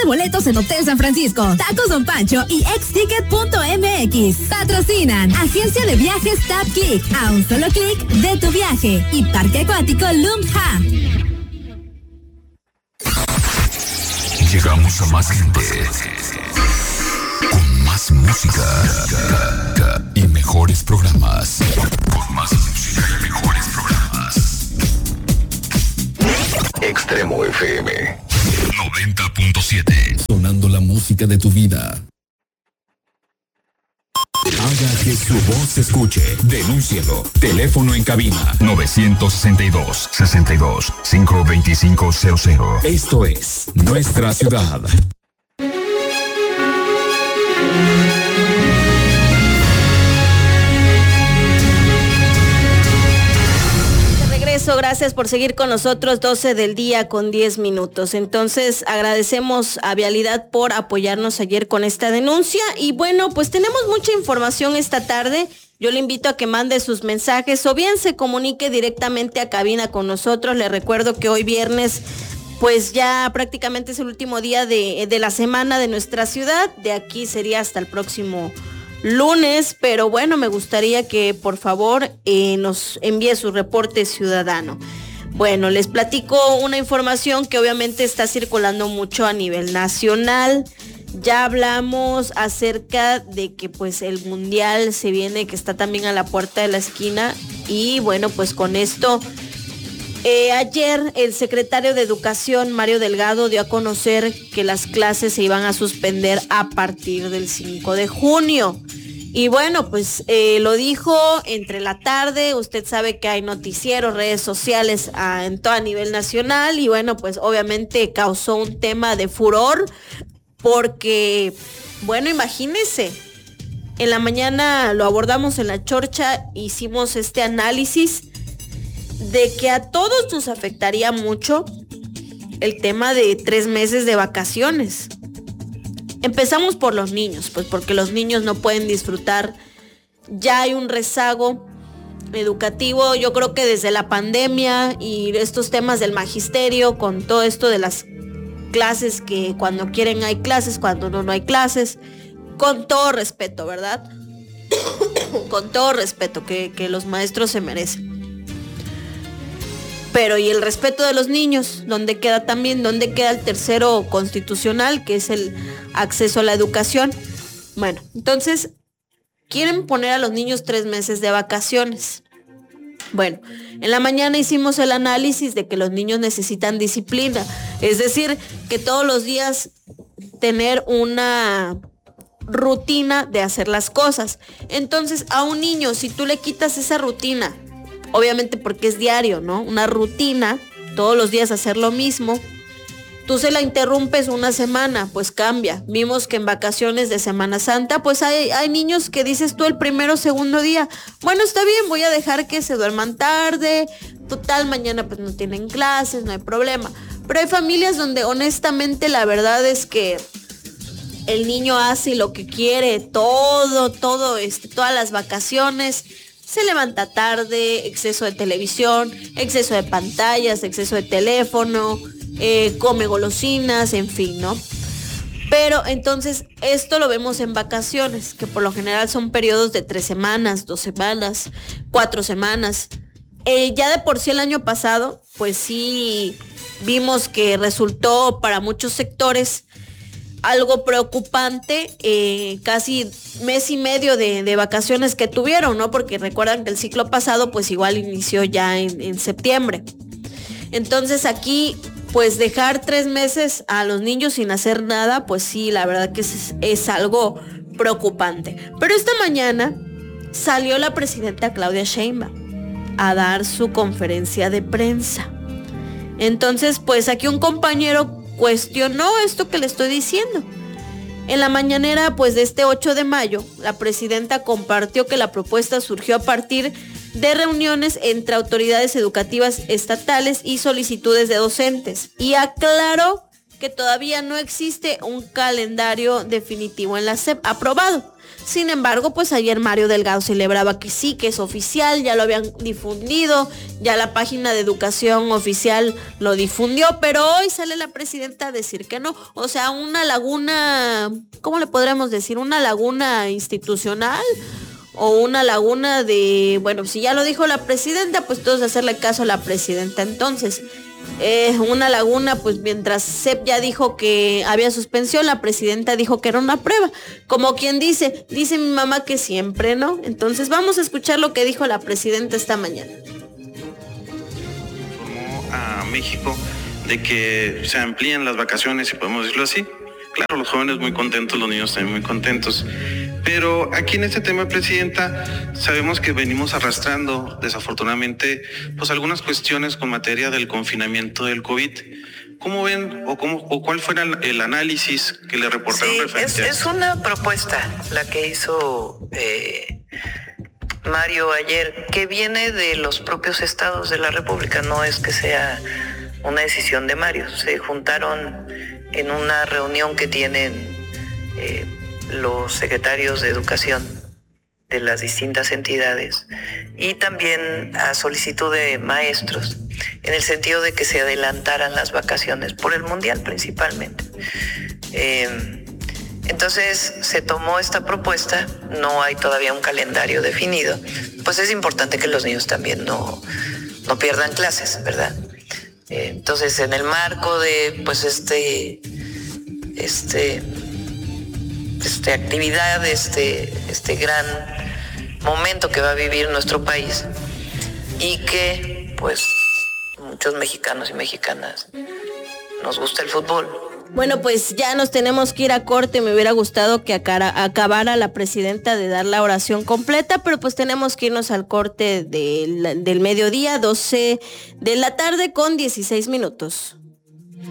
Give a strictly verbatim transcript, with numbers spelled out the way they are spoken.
de boletos en Hotel San Francisco, Tacos Don Pancho y exticket punto m x. Patrocinan Agencia de Viajes Tap Click, a un solo clic de tu viaje, y Parque Acuático Lumha. Llegamos a más gente, con más música y mejores programas. Con más música y mejores programas. Extremo F M noventa punto siete. Sonando la música de tu vida. Haga que su voz se escuche. Denúncielo. Teléfono en cabina nueve seis dos, sesenta y dos, cinco veinticinco cero cero. Esto es Nuestra Ciudad. Gracias por seguir con nosotros, doce del día con diez minutos. Entonces agradecemos a Vialidad por apoyarnos ayer con esta denuncia y bueno, pues tenemos mucha información esta tarde. Yo le invito a que mande sus mensajes o bien se comunique directamente a cabina con nosotros. Le recuerdo que hoy viernes pues ya prácticamente es el último día de, de la semana de nuestra ciudad. De aquí sería hasta el próximo lunes, pero bueno, me gustaría que por favor eh, nos envíe su reporte ciudadano. Bueno, les platico una información que obviamente está circulando mucho a nivel nacional. Ya hablamos acerca de que pues el mundial se viene, que está también a la puerta de la esquina y bueno, pues con esto eh, ayer el secretario de Educación, Mario Delgado, dio a conocer que las clases se iban a suspender a partir del cinco de junio. Y bueno, pues eh, lo dijo entre la tarde. Usted sabe que hay noticieros, redes sociales a, en todo a nivel nacional y bueno, pues obviamente causó un tema de furor porque, bueno, imagínense, en la mañana lo abordamos en la Chorcha, hicimos este análisis de que a todos nos afectaría mucho el tema de tres meses de vacaciones. Empezamos por los niños, pues porque los niños no pueden disfrutar. Ya hay un rezago educativo, yo creo que desde la pandemia y estos temas del magisterio, con todo esto de las clases, que cuando quieren hay clases, cuando no, no hay clases, con todo respeto, ¿verdad? Con todo respeto que, que los maestros se merecen. Pero ¿y el respeto de los niños? ¿Dónde queda también? ¿Dónde queda el tercero constitucional, que es el acceso a la educación? Bueno, entonces, quieren poner a los niños tres meses de vacaciones. Bueno, en la mañana hicimos el análisis de que los niños necesitan disciplina. Es decir, que todos los días tener una rutina de hacer las cosas. Entonces, a un niño, si tú le quitas esa rutina, obviamente porque es diario, ¿no? Una rutina, todos los días hacer lo mismo. Tú se la interrumpes una semana, pues cambia. Vimos que en vacaciones de Semana Santa, pues hay, hay niños que dices tú el primero o segundo día, bueno, está bien, voy a dejar que se duerman tarde, total, mañana pues no tienen clases, no hay problema. Pero hay familias donde honestamente la verdad es que el niño hace lo que quiere, todo, todo, este, todas las vacaciones. Se levanta tarde, exceso de televisión, exceso de pantallas, exceso de teléfono, eh, come golosinas, en fin, ¿no? Pero entonces esto lo vemos en vacaciones, que por lo general son periodos de tres semanas, dos semanas, cuatro semanas. Eh, ya de por sí el año pasado, pues sí vimos que resultó para muchos sectores algo preocupante, eh, casi mes y medio de, de vacaciones que tuvieron, ¿no? Porque recuerdan que el ciclo pasado pues igual inició ya en, en septiembre. Entonces aquí pues dejar tres meses a los niños sin hacer nada, pues sí, la verdad que es, es algo preocupante. Pero esta mañana salió la presidenta Claudia Sheinbaum a dar su conferencia de prensa. Entonces pues aquí un compañero cuestionó esto que le estoy diciendo. En la mañanera pues de este ocho de mayo, la presidenta compartió que la propuesta surgió a partir de reuniones entre autoridades educativas estatales y solicitudes de docentes y aclaró que todavía no existe un calendario definitivo en la S E P aprobado. Sin embargo, pues ayer Mario Delgado celebraba que sí, que es oficial, ya lo habían difundido, ya la página de educación oficial lo difundió, pero hoy sale la presidenta a decir que no. O sea, una laguna, ¿cómo le podremos decir? Una laguna institucional o una laguna de, bueno, si ya lo dijo la presidenta, pues todos hacerle caso a la presidenta. Entonces, Eh, una laguna, pues mientras S E P ya dijo que había suspensión, la presidenta dijo que era una prueba. Como quien dice, dice mi mamá que siempre, ¿no? Entonces vamos a escuchar lo que dijo la presidenta esta mañana. Informó a México de que se amplían las vacaciones, si podemos decirlo así. Claro, los jóvenes muy contentos, los niños también muy contentos. Pero aquí en este tema, Presidenta, sabemos que venimos arrastrando, desafortunadamente, pues algunas cuestiones con materia del confinamiento del COVID. ¿Cómo ven o cómo o cuál fue el análisis que le reportaron? Sí, referente es, es una propuesta la que hizo eh, Mario ayer, que viene de los propios estados de la República, no es que sea una decisión de Mario. Se juntaron en una reunión que tienen eh, los secretarios de educación de las distintas entidades y también a solicitud de maestros, en el sentido de que se adelantaran las vacaciones por el mundial principalmente. Eh, entonces se tomó esta propuesta, no hay todavía un calendario definido, pues es importante que los niños también no, no pierdan clases, ¿verdad? Eh, entonces en el marco de pues este este Este, actividad, este, este gran momento que va a vivir nuestro país y que pues muchos mexicanos y mexicanas nos gusta el fútbol. Bueno, pues ya nos tenemos que ir a corte. Me hubiera gustado que acabara la presidenta de dar la oración completa, pero pues tenemos que irnos al corte del, del mediodía, doce de la tarde con dieciséis minutos.